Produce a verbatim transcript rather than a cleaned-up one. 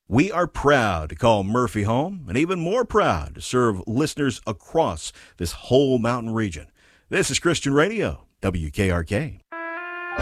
We are proud to call Murphy home and even more proud to serve listeners across this whole mountain region. This is Christian Radio, W K R K.